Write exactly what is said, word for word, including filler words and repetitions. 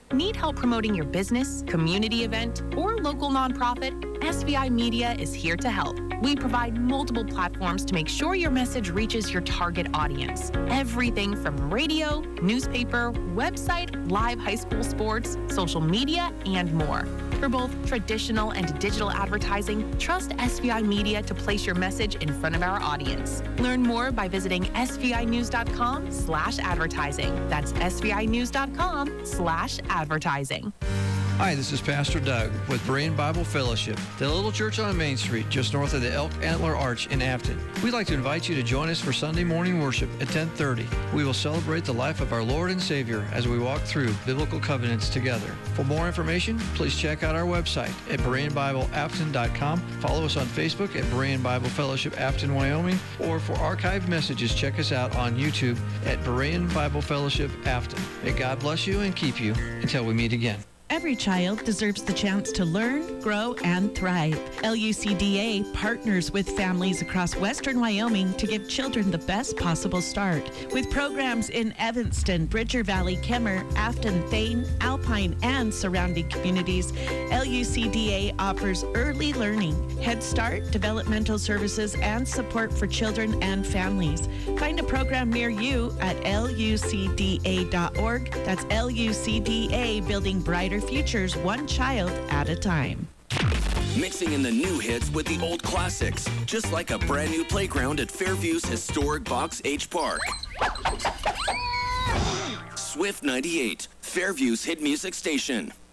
Need help promoting your business, community event, or local nonprofit? S V I Media is here to help. We provide multiple platforms to make sure your message reaches your target audience. Everything from radio, newspaper, website, live high school sports, social media, and more. For both traditional and digital advertising, trust S V I Media to place your message in front of our audience. Learn more by visiting svinews.com slash advertising. That's svinews.com slash advertising. Hi, this is Pastor Doug with Berean Bible Fellowship, the little church on Main Street, just north of the Elk Antler Arch in Afton. We'd like to invite you to join us for Sunday morning worship at ten thirty. We will celebrate the life of our Lord and Savior as we walk through biblical covenants together. For more information, please check out our website at berean bible afton dot com. Follow us on Facebook at Berean Bible Fellowship Afton, Wyoming, or for archived messages, check us out on YouTube at Berean Bible Fellowship Afton. May God bless you and keep you until we meet again. Every child deserves the chance to learn, grow, and thrive. L U C D A partners with families across western Wyoming to give children the best possible start. With programs in Evanston, Bridger Valley, Kemmer, Afton, Thane, Alpine, and surrounding communities, L U C D A offers early learning, Head Start, developmental services, and support for children and families. Find a program near you at L U C D A dot org. That's L U C D A, building brighter futures one child at a time. Mixing in the new hits with the old classics, just like a brand new playground at Fairview's historic Box H Park. Swift ninety-eight, Fairview's hit music station.